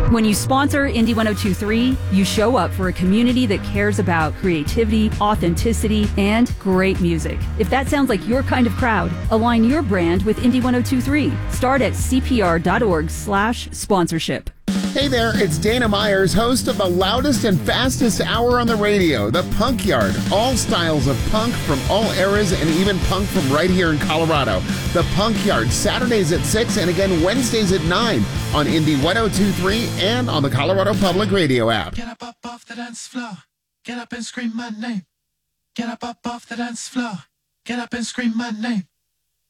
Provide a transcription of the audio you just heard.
When you sponsor Indie 1023, you show up for a community that cares about creativity, authenticity, and great music. If that sounds like your kind of crowd, align your brand with Indie 1023. Start at cpr.org/sponsorship. Hey there, it's Dana Myers, host of the loudest and fastest hour on the radio, The Punk Yard. All styles of punk from all eras and even punk from right here in Colorado. The Punk Yard, Saturdays at 6 and again Wednesdays at 9 on Indie 1023 and on the Colorado Public Radio app. Get up off the dance floor. Get up and scream my name. Get up off the dance floor. Get up and scream my name.